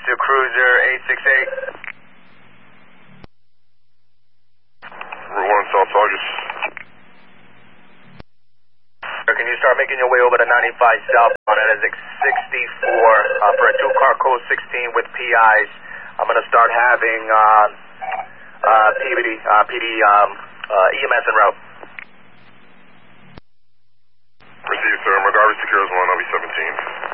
to Cruiser 868. Route 1 South August. Can you start making your way over to 95 southbound at exit 64 for a 2-car code 16 with PIs? I'm going to start having PD, EMS en route. Received, sir. McGarvey secures 1, I'll be 17.